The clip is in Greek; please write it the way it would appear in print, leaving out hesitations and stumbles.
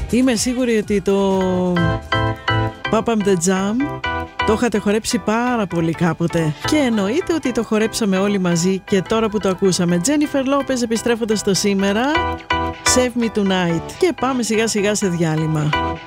Είμαι σίγουρη ότι το Pop Up The Jam το είχατε χορέψει πάρα πολύ κάποτε. Και εννοείται ότι το χορέψαμε όλοι μαζί και τώρα που το ακούσαμε. Jennifer Lopez επιστρέφοντας στο σήμερα, Save Me Tonight. Και πάμε σιγά σιγά σε διάλειμμα.